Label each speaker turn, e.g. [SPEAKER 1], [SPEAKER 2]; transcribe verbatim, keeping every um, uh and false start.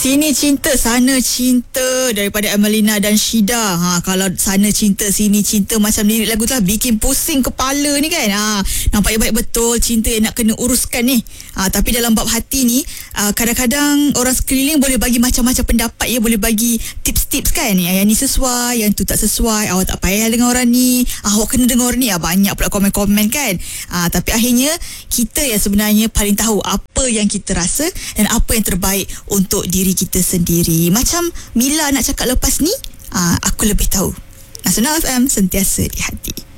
[SPEAKER 1] Sini cinta, sana cinta daripada Emelina dan Syida. Ha, kalau sana cinta, sini cinta macam lirik lagu tu lah, bikin pusing kepala ni kan. Ha, nampaknya baik betul cinta yang nak kena uruskan ni. Ha, tapi dalam bab hati ni, uh, kadang-kadang orang sekeliling boleh bagi macam-macam pendapat ya, boleh bagi tips-tips kan. Yang, yang ni sesuai, yang tu tak sesuai. Awak tak payah dengan orang ni. Ah, awak kena dengan orang ni. Ah, banyak pula komen-komen kan. Ah, tapi akhirnya kita yang sebenarnya paling tahu apa yang kita rasa dan apa yang terbaik untuk diri kita sendiri. Macam Mila nak cakap lepas ni, ah, aku lebih tahu. Nasional F M, sentiasa di hati.